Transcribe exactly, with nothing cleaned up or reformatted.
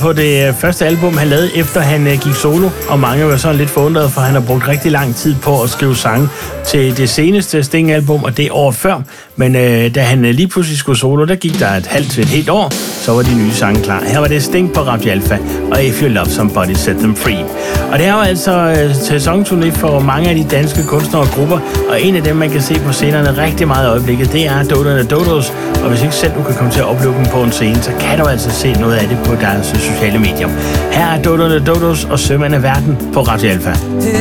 På det første album, han lavede efter han gik solo, og mange var sådan lidt forundret, for han har brugt rigtig lang tid på at skrive sange til det seneste Sting-album, og det år før. Men øh, da han lige pludselig skulle solo, der gik der et halvt til et helt år, så var de nye sange klar. Her var det Sting på Radio Alpha, og If You Love Somebody, Set Them Free. Og det er jo altså øh, sæsonturné for mange af de danske kunstnere og grupper, og en af dem, man kan se på scenerne rigtig meget i øjeblikket, det er Doderne Dodos. Og hvis ikke selv du kan komme til at opleve dem på en scene, så kan du altså se noget af det på deres sociale medier. Her er Doderne Dodos og Sømand af Verden på Radio Alpha.